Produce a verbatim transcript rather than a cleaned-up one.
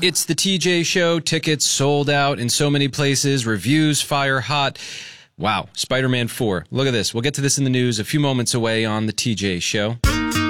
It's the T J Show. Tickets sold out in so many places. Reviews fire hot. Wow. Spider-Man four. Look at this. We'll get to this in the news a few moments away on the T J Show.